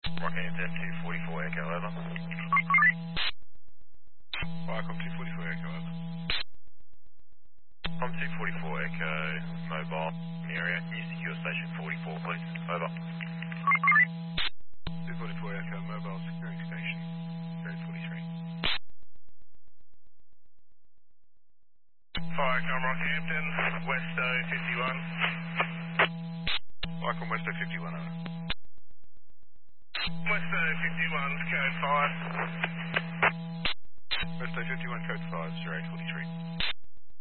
Rockhampton 244 Echo, over. Viacom 244 Echo, over. Com 244 Echo, mobile area. Can you secure station 44, please? Over. 244 Echo, mobile securing station, code 43. Viacom Rockhampton, Westo 51. Viacom Westo 51, over. Westo 51, code 5. Westo 51, code 5, 0843.